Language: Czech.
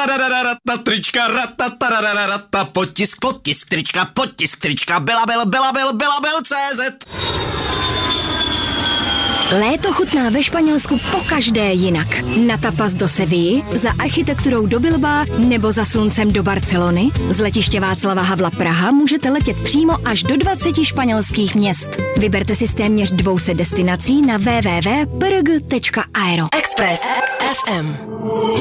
trička, potisk, trička, Belabil.cz. Léto chutná ve Španělsku pokaždé jinak. Na tapas do Sevilly, za architekturou do Bilbao nebo za sluncem do Barcelony. Z letiště Václava Havla Praha můžete letět přímo až do 20 španělských měst. Vyberte si z téměř 200 destinací na www.prg.aero. Express FM.